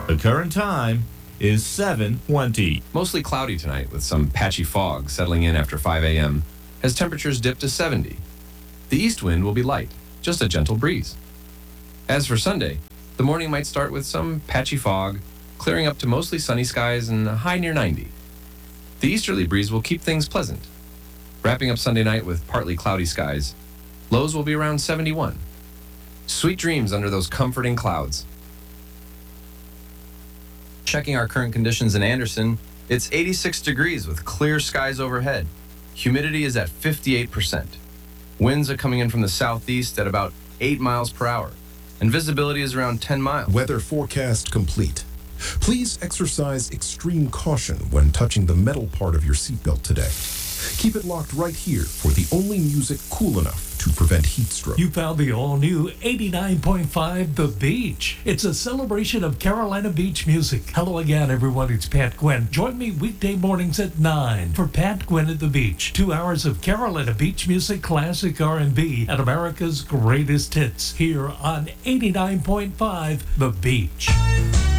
The current time is 7:20. Mostly cloudy tonight with some patchy fog settling in after 5 a.m. as temperatures dip to 70. The east wind will be light, just a gentle breeze. As for Sunday, the morning might start with some patchy fog, clearing up to mostly sunny skies and a high near 90. The easterly breeze will keep things pleasant. Wrapping up Sunday night with partly cloudy skies, lows will be around 71. Sweet dreams under those comforting clouds. Checking our current conditions in Anderson, it's 86 degrees with clear skies overhead. Humidity is at 58%. Winds are coming in from the southeast at about 8 miles per hour, and visibility is around 10 miles. Weather forecast complete. Please exercise extreme caution when touching the metal part of your seatbelt today. Keep it locked right here for the only music cool enough to prevent heat stroke. You found the all-new 89.5 The Beach. It's a celebration of Carolina Beach music. Hello again, everyone. It's Pat Quinn. Join me weekday mornings at 9 for Pat Quinn at the Beach. 2 hours of Carolina Beach music, classic R&B, and America's greatest hits here on 89.5 The Beach.